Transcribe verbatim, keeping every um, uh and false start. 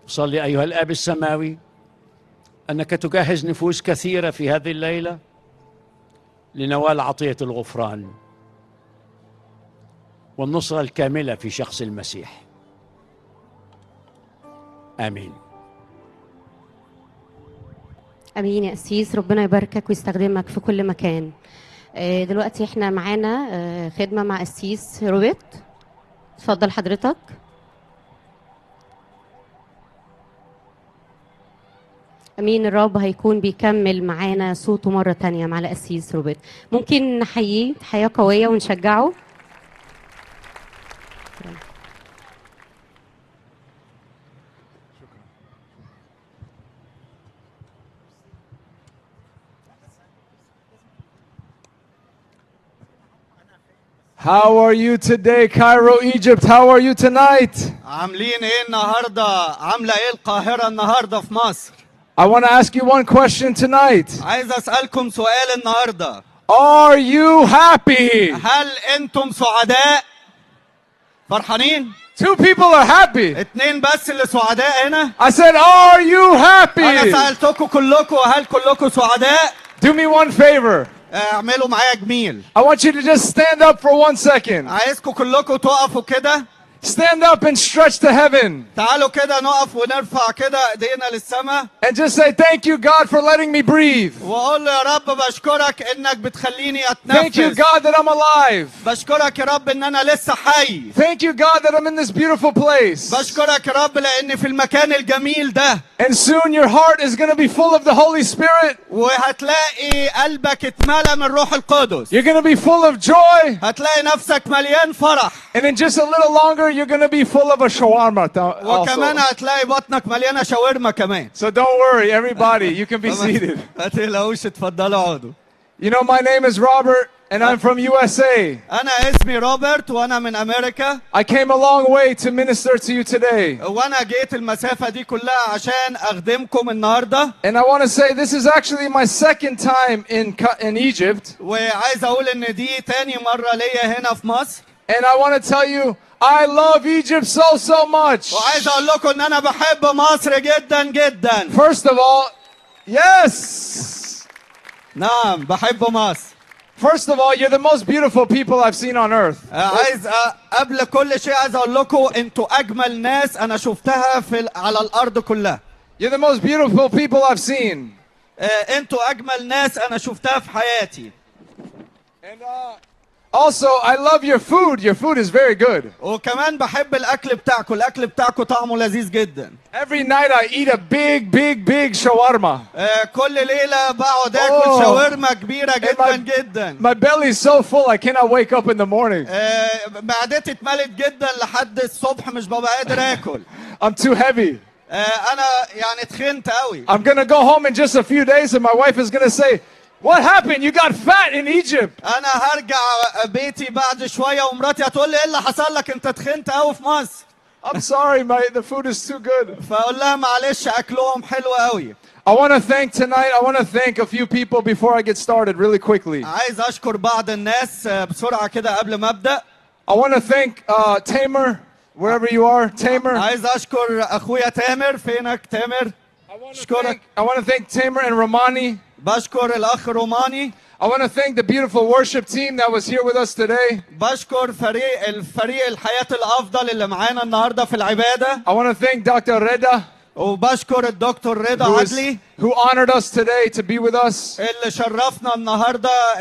صلي أيها الآب السماوي أنك تجهز نفوس كثيرة في هذه الليلة لنوال عطية الغفران والنصرة الكاملة في شخص المسيح. آمين. امين يا قسيس، ربنا يباركك ويستخدمك في كل مكان. آه، دلوقتي احنا معانا آه، خدمه مع قسيس روبرت. اتفضل حضرتك. امين. الرب هيكون بيكمل معانا صوته مره تانية مع القسيس روبرت. ممكن نحييه تحيه قويه ونشجعه. How are you today, Cairo, Egypt? How are you tonight? عاملين ايه النهارده؟ عامله ايه القاهره النهارده في مصر؟ I want to ask you one question tonight. عايز اسالكم سؤال النهارده. Are you happy? هل انتم سعداء؟ فرحانين؟ Two people are happy. اتنين بس اللي سعداء هنا. I said, are you انا happy? سالتكم كلكم هل كلكم سعداء؟ Do me one favor. اعملوا معايا جميل. I want you to just stand up for one second. عايزكم كلكم تقفوا كده. Stand up and stretch to heaven. تعالوا كده نقف ونرفع كده ايدينا للسماء. And just say, thank you, God, for letting me breathe. واقول له يا رب بشكرك انك بتخليني Thank you, اتنفس. God, that I'm alive. بشكرك يا رب ان انا لسه حي. Thank you, God, that I'm in this beautiful place. بشكرك يا رب لاني في المكان الجميل ده. And soon your heart is going to be full of the Holy Spirit. وهتلاقي قلبك اتملى من روح القدس. You're going to be full of joy. هتلاقي نفسك مليان فرح. And in just a little longer, you're going to be full of a shawarma th- وكمان also. هتلاقي بطنك مليانه شاورما كمان. So don't worry, everybody. You can be seated. ما تقلقوش، اتفضلوا اقعدوا. You know, my name is Robert, and I'm from U S A. انا اسمي روبرت وانا من امريكا. I came a long way to minister to you today. وانا جيت المسافه دي كلها عشان اخدمكم النهارده. And I want to say this is actually my second time in, in Egypt. وعايز اقول ان دي تاني مره ليا هنا في مصر. And I want to tell you, I love Egypt so, so much. وعايز اقول لكم ان انا بحب مصر جدا جدا. First of all, yes. نعم بحب مصر. First of all, you're the most beautiful people I've seen on earth. عايز قبل كل شيء عايز اقول لكم انتوا اجمل ناس انا شفتها في على الارض كلها. You're the most beautiful people I've seen. انتوا اجمل ناس انا شفتها في حياتي. And uh, also, I love your food. Your food is very good. وكمان بحب الاكل بتاعكم، الاكل بتاعكم طعمه لذيذ جدا. Every night I eat a big, big, big shawarma. كل ليله بقعد اكل Oh. شاورما كبيره جدا my, جدا. My belly's so full I cannot wake up in the morning. معدتي اتملت جدا لحد الصبح مش ببقى قادر اكل. I'm too heavy. انا يعني تخنت قوي. I'm gonna go home in just a few days and my wife is gonna say, what happened? You got fat in Egypt. انا هرجع بيتي بعد شويه ومراتي هتقول لي ايه اللي حصل لك؟ انت تخنت قوي في مصر. I'm sorry, my the food is too good. فاقول لها معلش اكلهم حلو قوي. I want to thank tonight. I want to thank a few people before I get started really quickly. عايز اشكر بعض الناس بسرعه كده قبل ما ابدا. I want to thank uh, Tamer, wherever you are, Tamer. عايز اشكر اخويا تامر. فينك تامر؟ اشكرك. I want to thank Tamer and Romani. بشكر الاخ روماني. I want to thank the beautiful worship team that was here with us today. بشكر فريق الفريق الحياة الأفضل اللي معانا النهاردة في العبادة. I want to thank Doctor Reda. وبشكر الدكتور رضا عدلي who honored us today to be with us. اللي شرفنا النهاردة